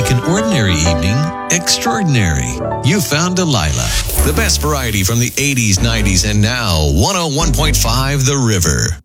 make an ordinary evening extraordinary. You found Delilah. The best variety from the 80s, 90s, and now 101.5 The River.